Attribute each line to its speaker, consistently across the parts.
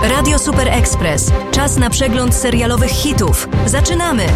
Speaker 1: Radio Super Express. Czas na przegląd serialowych hitów. Zaczynamy!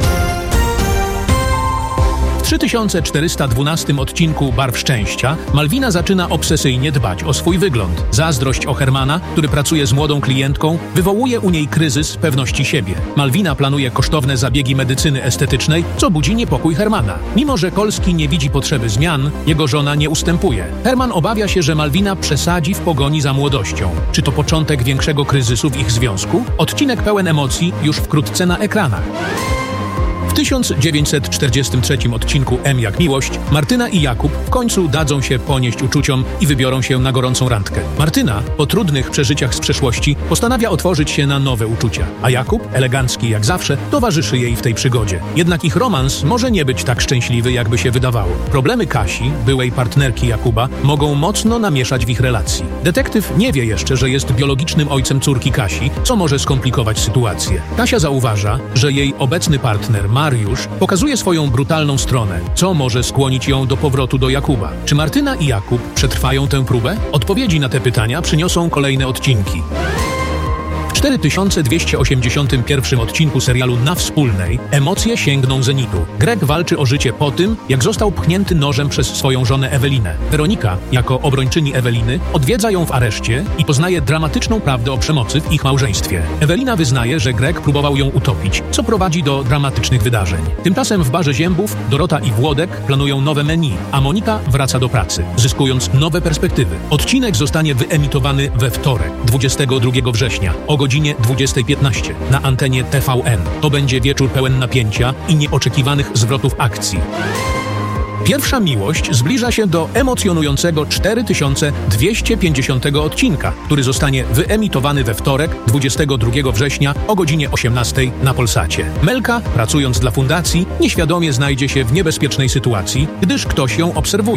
Speaker 2: W 3412 odcinku Barw Szczęścia Malwina zaczyna obsesyjnie dbać o swój wygląd. Zazdrość o Hermana, który pracuje z młodą klientką, wywołuje u niej kryzys pewności siebie. Malwina planuje kosztowne zabiegi medycyny estetycznej, co budzi niepokój Hermana. Mimo że Kolski nie widzi potrzeby zmian, jego żona nie ustępuje. Herman obawia się, że Malwina przesadzi w pogoni za młodością. Czy to początek większego kryzysu w ich związku? Odcinek pełen emocji już wkrótce na ekranach. W 1943 odcinku M jak miłość Martyna i Jakub w końcu dadzą się ponieść uczuciom i wybiorą się na gorącą randkę. Martyna, po trudnych przeżyciach z przeszłości, postanawia otworzyć się na nowe uczucia, a Jakub, elegancki jak zawsze, towarzyszy jej w tej przygodzie. Jednak ich romans może nie być tak szczęśliwy, jakby się wydawało. Problemy Kasi, byłej partnerki Jakuba, mogą mocno namieszać w ich relacji. Detektyw nie wie jeszcze, że jest biologicznym ojcem córki Kasi, co może skomplikować sytuację. Kasia zauważa, że jej obecny partner Mariusz pokazuje swoją brutalną stronę, co może skłonić ją do powrotu do Jakuba. Czy Martyna i Jakub przetrwają tę próbę? Odpowiedzi na te pytania przyniosą kolejne odcinki. W 4281 odcinku serialu Na Wspólnej emocje sięgną zenitu. Greg walczy o życie po tym, jak został pchnięty nożem przez swoją żonę Ewelinę. Weronika, jako obrończyni Eweliny, odwiedza ją w areszcie i poznaje dramatyczną prawdę o przemocy w ich małżeństwie. Ewelina wyznaje, że Greg próbował ją utopić, co prowadzi do dramatycznych wydarzeń. Tymczasem w barze Ziębów Dorota i Włodek planują nowe menu, a Monika wraca do pracy, zyskując nowe perspektywy. Odcinek zostanie wyemitowany we wtorek, 22 września, o godzinie 20:15 na antenie TVN. To będzie wieczór pełen napięcia i nieoczekiwanych zwrotów akcji. Pierwsza miłość zbliża się do emocjonującego 4250 odcinka, który zostanie wyemitowany we wtorek, 22 września o godzinie 18 na Polsacie. Melka, pracując dla fundacji, nieświadomie znajdzie się w niebezpiecznej sytuacji, gdyż ktoś ją obserwuje.